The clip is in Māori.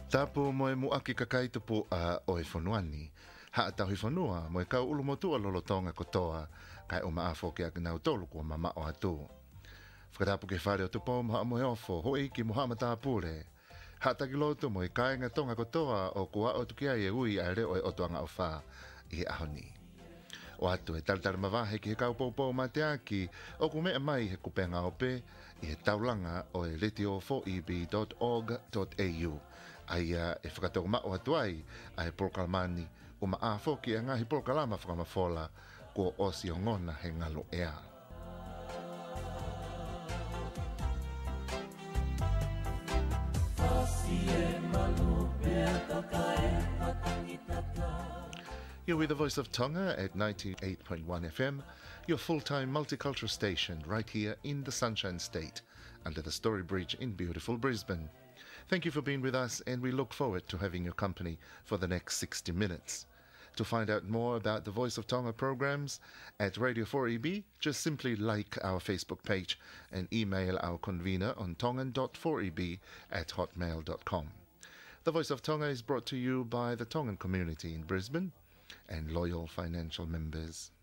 Tapu mo e muaki kakai tupu a o e whanuani. Ha tahui whanua mo e kau ulu motua lolotonga kotoa kai o maafo ki a nau tolu kua mama o atu. Whakatapu ke whare o tupo mo ha mo e ofo hoi ki mo hama tāpure. Ha taki lotu mo e kainga tonga kotoa o kua o tukia e ui a reo e otoanga o wha i ahoni. O atu e taltara mawahe ki he kau poupou ma te aki o ku mea mai he kupenga ope i he taulanga o e letio4eb.org.au ai e whakatau mao atuai a he polkalamani o ma a foki a ngahi polkalama whakamafola ko osi o ngona he ngalo ea. You're with the Voice of Tonga at 98.1 FM, your full-time multicultural station right here in the Sunshine State, under the Story Bridge in beautiful Brisbane. Thank you for being with us, and we look forward to having your company for the next 60 minutes. To find out more about the Voice of Tonga programs at Radio 4EB, just simply like our Facebook page and email our convener on tongan.4eb@hotmail.com. The Voice of Tonga is brought to you by the Tongan community in Brisbane and loyal financial members.